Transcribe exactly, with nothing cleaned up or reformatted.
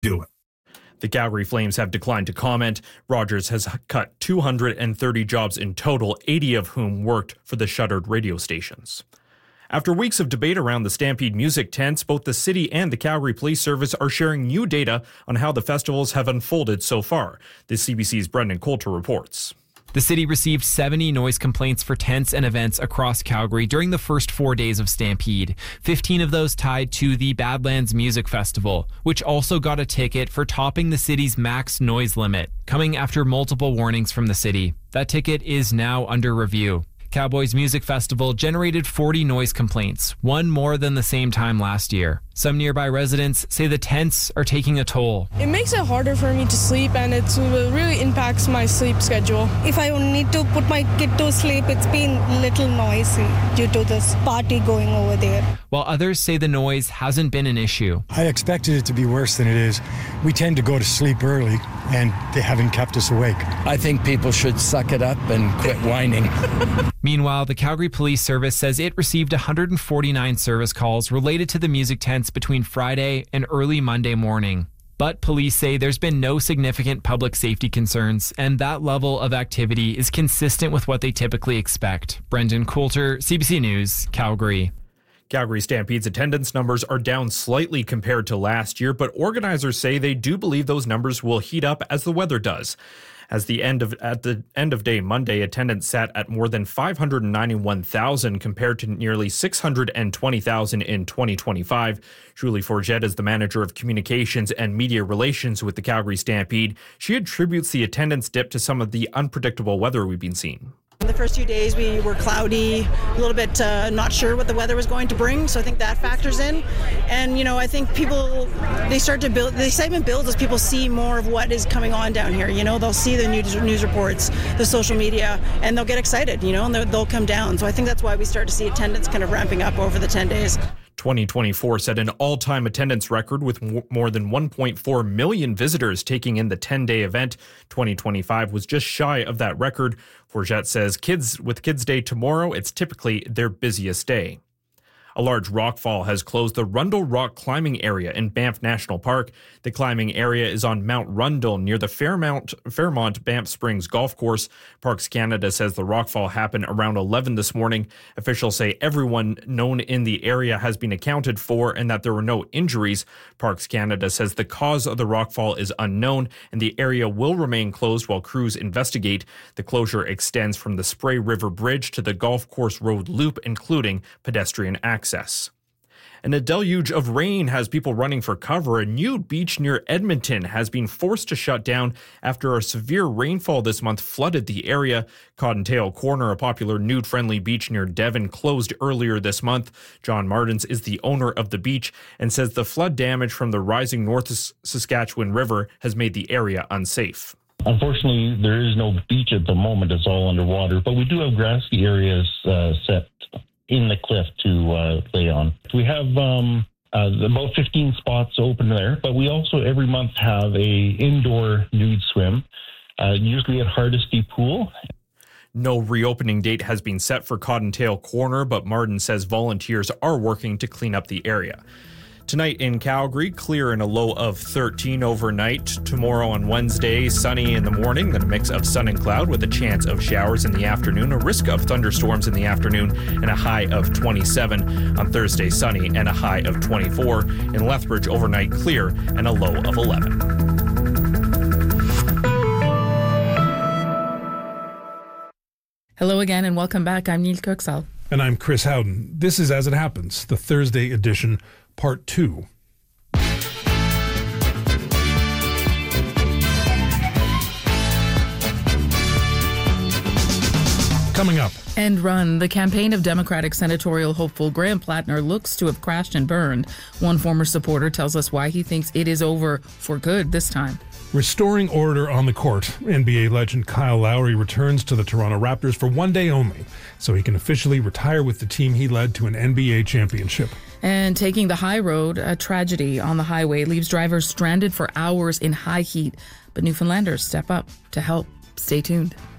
do it. The Calgary Flames have declined to comment. Rogers has cut two hundred thirty jobs in total, eighty of whom worked for the shuttered radio stations. After weeks of debate around the Stampede music tents, both the city and the Calgary Police Service are sharing new data on how the festivals have unfolded so far. The C B C's Brendan Coulter reports. The city received seventy noise complaints for tents and events across Calgary during the first four days of Stampede. fifteen of those tied to the Badlands Music Festival, which also got a ticket for topping the city's max noise limit, coming after multiple warnings from the city. That ticket is now under review. Cowboys Music Festival generated forty noise complaints, one more than the same time last year. Some nearby residents say the tents are taking a toll. It makes it harder for me to sleep, and it really impacts my sleep schedule. If I need to put my kid to sleep, it's been a little noisy due to this party going over there. While others say the noise hasn't been an issue. I expected it to be worse than it is. We tend to go to sleep early, and they haven't kept us awake. I think people should suck it up and quit whining. Meanwhile, the Calgary Police Service says it received one hundred forty-nine service calls related to the music tents between Friday and early Monday morning. But police say there's been no significant public safety concerns, and that level of activity is consistent with what they typically expect. Brendan Coulter, C B C News, Calgary. Calgary Stampede's attendance numbers are down slightly compared to last year, but organizers say they do believe those numbers will heat up as the weather does. As the end of at the end of day Monday, attendance sat at more than five hundred ninety-one thousand compared to nearly six hundred twenty thousand in twenty twenty-five. Julie Forget is the manager of communications and media relations with the Calgary Stampede. She attributes the attendance dip to some of the unpredictable weather we've been seeing. The first few days we were cloudy, a little bit uh, not sure what the weather was going to bring, so I think that factors in. And, you know, I think people, they start to build, the excitement builds as people see more of what is coming on down here. You know, they'll see the news, news reports, the social media, and they'll get excited, you know, and they'll come down. So I think that's why we start to see attendance kind of ramping up over the ten days. twenty twenty-four set an all-time attendance record with more than one point four million visitors taking in the ten-day event. twenty twenty-five was just shy of that record. Forget says kids with Kids Day tomorrow, it's typically their busiest day. A large rockfall has closed the Rundle Rock climbing area in Banff National Park. The climbing area is on Mount Rundle near the Fairmount, Fairmont Banff Springs Golf Course. Parks Canada says the rockfall happened around eleven this morning. Officials say everyone known in the area has been accounted for and that there were no injuries. Parks Canada says the cause of the rockfall is unknown and the area will remain closed while crews investigate. The closure extends from the Spray River Bridge to the Golf Course Road Loop, including pedestrian access. Access. And a deluge of rain has people running for cover. A nude beach near Edmonton has been forced to shut down after a severe rainfall this month flooded the area. Cottontail Corner, a popular nude-friendly beach near Devon, closed earlier this month. John Martins is the owner of the beach and says the flood damage from the rising North Saskatchewan River has made the area unsafe. Unfortunately, there is no beach at the moment. It's all underwater, but we do have grassy areas uh, set in the cliff to uh, lay on. We have um, uh, about fifteen spots open there, but we also every month have a indoor nude swim, uh, usually at Hardesty Pool. No reopening date has been set for Cottontail Corner, but Martin says volunteers are working to clean up the area. Tonight in Calgary, clear and a low of thirteen overnight. Tomorrow on Wednesday, sunny in the morning, then a mix of sun and cloud with a chance of showers in the afternoon, a risk of thunderstorms in the afternoon, and a high of twenty-seven. On Thursday, sunny and a high of twenty-four. In Lethbridge, overnight clear and a low of eleven. Hello again and welcome back. I'm Neil Kirksall. And I'm Chris Howden. This is As It Happens, the Thursday edition, part two. Coming up. End run. The campaign of Democratic senatorial hopeful Graham Plattner looks to have crashed and burned. One former supporter tells us why he thinks it is over for good this time. Restoring order on the court. N B A legend Kyle Lowry returns to the Toronto Raptors for one day only, so he can officially retire with the team he led to an N B A championship. And taking the high road, a tragedy on the highway leaves drivers stranded for hours in high heat. But Newfoundlanders step up to help. Stay tuned.